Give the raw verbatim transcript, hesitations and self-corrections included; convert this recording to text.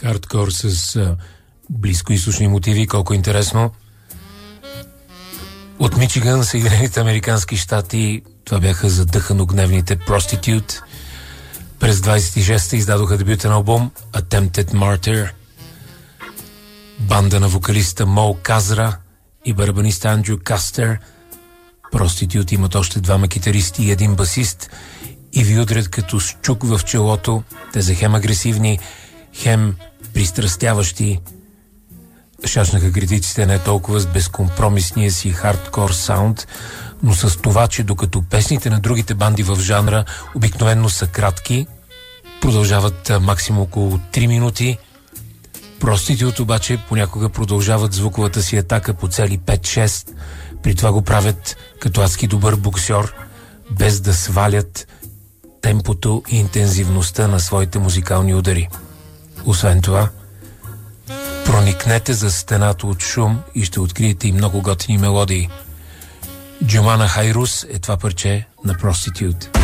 хардкор с а, близкоизточни мотиви, колко интересно. От Мичиган, Съединените американски щати, това бяха задъхано гневните Prostitute. През двайсет и шеста издадоха дебютен албум Attempted Martyr. Банда на вокалиста Мо Казра и барабаниста Андрю Кастер. Prostitute имат още двама китаристи и един басист и ви удрят като с чук в челото. Те са хем агресивни, хем пристрастяващи. Шашнаха критиците не толкова с безкомпромисния си хардкор саунд, но с това, че докато песните на другите банди в жанра обикновенно са кратки, продължават максимум около три минути, Prostitute обаче понякога продължават звуковата си атака по цели пет-шест, при това го правят като адски добър боксьор, без да свалят темпото и интензивността на своите музикални удари. Освен това, проникнете за стената от шум и ще откриете и много готини мелодии. Джумана Хайрус е това парче на Prostitute.